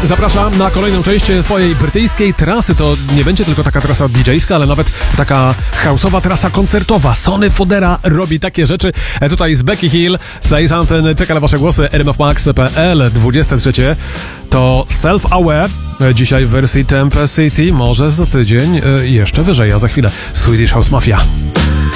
Zapraszam na kolejną część swojej brytyjskiej trasy. To nie będzie tylko taka trasa DJ-ska, ale nawet taka house'owa trasa koncertowa. Sonny Fodera robi takie rzeczy. Tutaj z Becky Hill, Say Something, czeka na wasze głosy, rmfmax.pl. 23 to Self-Aware, dzisiaj w wersji Tempe City, może za tydzień jeszcze wyżej, a za chwilę Swedish House Mafia.